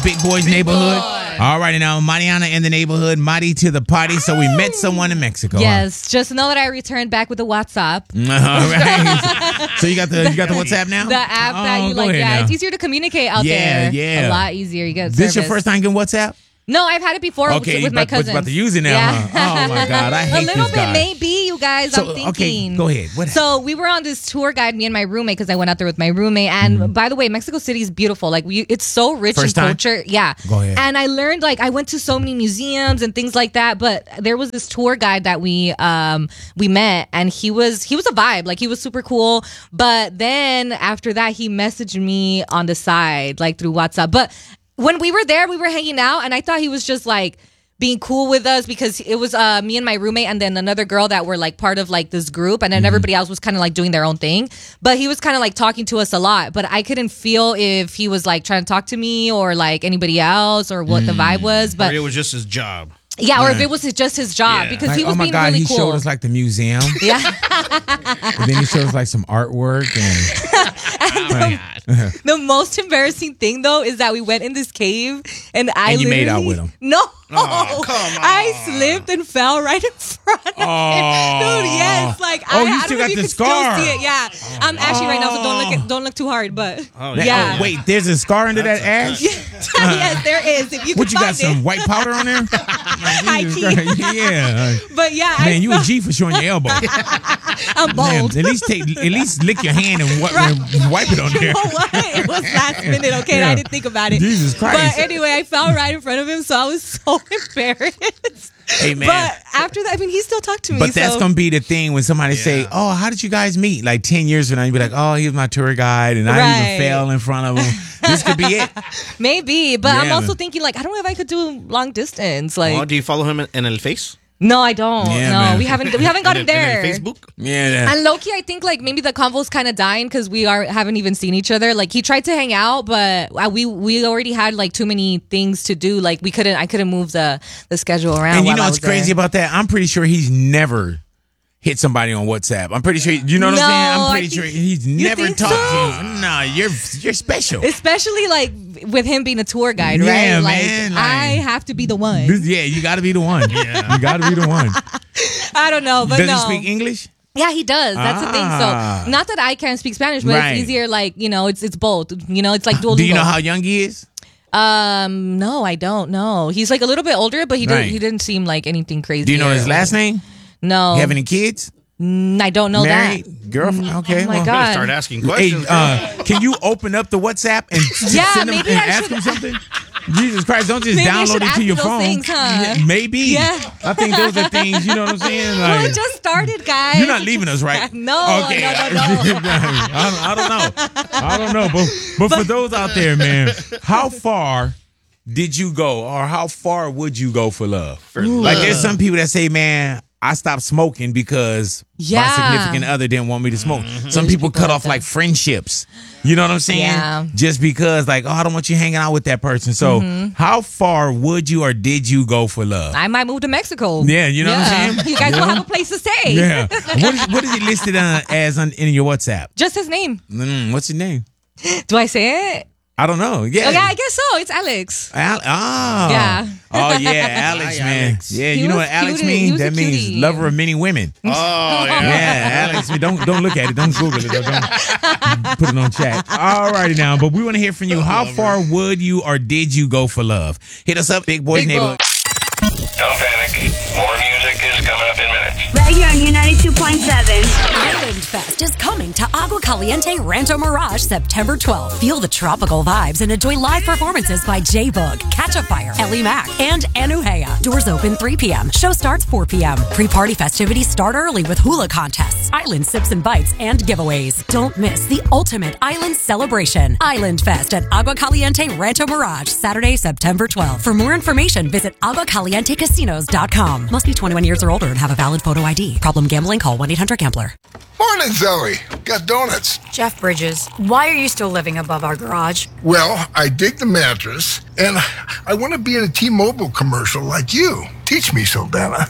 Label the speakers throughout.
Speaker 1: Big Boys Neighborhood. All right, now Mariana in the neighborhood, Mari to the party. So we met someone in Mexico.
Speaker 2: Yes, just know that I returned back with the WhatsApp.
Speaker 1: All right. So you got the WhatsApp now?
Speaker 2: The app that you like. Yeah, it's easier to communicate out there.
Speaker 1: Yeah.
Speaker 2: A lot easier. You get
Speaker 1: This your first time getting WhatsApp?
Speaker 2: No, I've had it before with my cousins.
Speaker 1: About to use it now, huh? Oh, my God. I hate this guy.
Speaker 2: A little bit, maybe, you guys. I'm thinking.
Speaker 1: Okay, go ahead.
Speaker 2: So we were on this tour guide, me and my roommate, because I went out there with my roommate. And by the way, Mexico City is beautiful. Like, it's so rich in culture. Yeah.
Speaker 1: Go ahead.
Speaker 2: And I learned, like, I went to so many museums and things like that. But there was this tour guide that we met, and he was a vibe. Like, he was super cool. But then after that, he messaged me on the side, like, through WhatsApp. But when we were there, we were hanging out, and I thought he was just like being cool with us because it was me and my roommate and then another girl that were like part of like this group, and then everybody else was kind of like doing their own thing. But he was kind of like talking to us a lot, but I couldn't feel if he was like trying to talk to me or like anybody else or what the vibe was. But
Speaker 3: or it was just his job.
Speaker 2: Yeah, or if it was just his job, because
Speaker 1: like,
Speaker 2: he was being
Speaker 1: God,
Speaker 2: really cool.
Speaker 1: He showed us like the museum.
Speaker 2: Yeah.
Speaker 1: And then he showed us like some artwork.
Speaker 2: The most embarrassing thing though is that we went in this cave and
Speaker 1: you made out with him.
Speaker 2: No.
Speaker 3: Oh, come on.
Speaker 2: I slipped and fell right in front of him. Dude, yes. Like,
Speaker 1: you still got the scar.
Speaker 2: Still see it. Yeah. I'm ashy right now, so don't look too hard, but yeah.
Speaker 1: Oh, wait, there's a scar under that ash?
Speaker 2: Yes, there is. If you
Speaker 1: what, you got some white powder on there? Yeah.
Speaker 2: But yeah.
Speaker 1: Man, you a G for showing your elbow.
Speaker 2: I'm bold.
Speaker 1: Man, at least lick your hand and wipe it on there.
Speaker 2: You know what? It was last minute, okay? And I didn't think about it.
Speaker 1: Jesus Christ.
Speaker 2: But anyway, I fell right in front of him, so I was so embarrassed.
Speaker 1: Hey, man.
Speaker 2: But after that, I mean, he still talked to me.
Speaker 1: But that's going to be the thing when somebody say, oh, how did you guys meet? Like 10 years from now, you'd be like, oh, he was my tour guide and I even fell in front of him. This could be it.
Speaker 2: Maybe. But I'm also thinking, like, I don't know if I could do long distance. Like,
Speaker 3: do you follow him in El Face?
Speaker 2: No, I don't.
Speaker 1: Yeah,
Speaker 2: no, we haven't gotten there.
Speaker 3: Facebook?
Speaker 1: Yeah.
Speaker 2: And low-key, I think like maybe the convo's kind of dying because we haven't even seen each other. Like he tried to hang out, but we already had like too many things to do. Like I couldn't move the schedule around.
Speaker 1: And you know what's crazy about that? I'm pretty sure he's never hit somebody on WhatsApp. I'm pretty sure. You know what I'm saying? I'm pretty sure he's never talked to you. No, you're special.
Speaker 2: Especially like with him being a tour guide, right?
Speaker 1: Yeah,
Speaker 2: like,
Speaker 1: man.
Speaker 2: I have to be the one.
Speaker 1: Yeah, you got to be the one. Yeah. You got to be the one.
Speaker 2: I don't know, but
Speaker 1: Does he speak English?
Speaker 2: Yeah, he does. That's the thing. So, not that I can't speak Spanish, but it's easier. Like it's both. It's like Duolingo.
Speaker 1: Do you know how young he is?
Speaker 2: No, I don't know. He's like a little bit older, but he didn't seem like anything crazy.
Speaker 1: Do you know his last name?
Speaker 2: No.
Speaker 1: You have any kids?
Speaker 2: I don't know
Speaker 1: Married?
Speaker 2: that.
Speaker 1: Girlfriend? Okay.
Speaker 2: Oh my God.
Speaker 3: Start asking questions.
Speaker 1: Hey, can you open up the WhatsApp and send him and ask him something? Jesus Christ, don't just download it to your phone.
Speaker 2: Things, huh?
Speaker 1: Yeah, maybe.
Speaker 2: Yeah.
Speaker 1: I think those are things, you know what I'm saying? Like,
Speaker 2: well, it just started, guys.
Speaker 1: You're not leaving us, right?
Speaker 2: No.
Speaker 1: Okay.
Speaker 2: No.
Speaker 1: I don't know. But for those out there, man, how far did you go or how far would you go for love? Like there's some people that say, man, I stopped smoking because my significant other didn't want me to smoke. Some people cut off like friendships. You know what I'm saying?
Speaker 2: Yeah.
Speaker 1: Just because like, oh, I don't want you hanging out with that person. So how far would you or did you go for love?
Speaker 2: I might move to Mexico.
Speaker 1: Yeah, you know what I'm saying?
Speaker 2: You guys will have a place to stay.
Speaker 1: Yeah. What is he listed as in your WhatsApp?
Speaker 2: Just his name.
Speaker 1: What's his name?
Speaker 2: Do I say it?
Speaker 1: I don't know. Yeah.
Speaker 2: Okay, I guess so. It's Alex.
Speaker 1: Yeah. Oh, yeah. Alex, man.
Speaker 3: Alex.
Speaker 1: Yeah, you know what Alex means? That means lover of many women.
Speaker 3: Oh, yeah.
Speaker 1: Yeah, Alex. Don't look at it. Don't Google it. Don't put it on chat. All righty now. But we want to hear from you. How far would you or did you go for love? Hit us up, Big Boys Neighborhood.
Speaker 4: Don't panic. More music is coming up in minutes.
Speaker 5: Right here on U92.7.
Speaker 6: Island Fest is coming to Agua Caliente Rancho Mirage September 12th. Feel the tropical vibes and enjoy live performances by J-Boog, Catch a Fire, Ellie Mac, and Anuhea. Doors open 3 p.m. Show starts 4 p.m. Pre-party festivities start early with hula contests, island sips and bites, and giveaways. Don't miss the ultimate island celebration. Island Fest at Agua Caliente Rancho Mirage, Saturday, September 12th. For more information, visit aguacalientecasinos.com. Must be 21 years or older and have a valid photo ID. Problem gambling? Call 1-800-GAMBLER.
Speaker 7: Morning, Zoe. Got donuts.
Speaker 8: Jeff Bridges, why are you still living above our garage?
Speaker 7: Well, I dig the mattress, and I want to be in a T-Mobile commercial like you. Teach me, Saldana.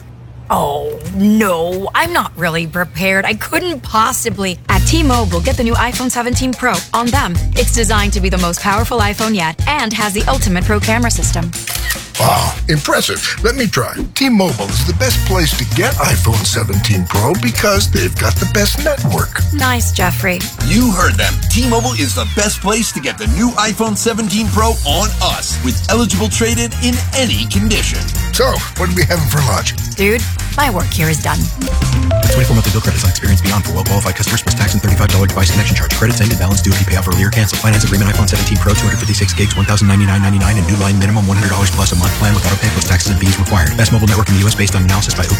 Speaker 8: Oh, no, I'm not really prepared. I couldn't possibly. At T-Mobile, get the new iPhone 17 Pro. On them, it's designed to be the most powerful iPhone yet and has the ultimate pro camera system.
Speaker 7: Wow, impressive. Let me try. T-Mobile is the best place to get iPhone 17 Pro because they've got the best network.
Speaker 8: Nice, Jeffrey.
Speaker 9: You heard them. T-Mobile is the best place to get the new iPhone 17 Pro on us with eligible trade-in in any condition.
Speaker 7: So, what are we having for lunch?
Speaker 8: Dude, my work here is done.
Speaker 10: 24 monthly bill credits on experience beyond for well-qualified customers plus tax and $35 device connection charge. Credits ended, balance due if you pay off earlier. Cancel. Finance agreement iPhone 17 Pro 256 gigs, $1,099.99 and new line minimum $100 plus a month plan with auto pay plus taxes and fees required. Best mobile network in the U.S. based on analysis by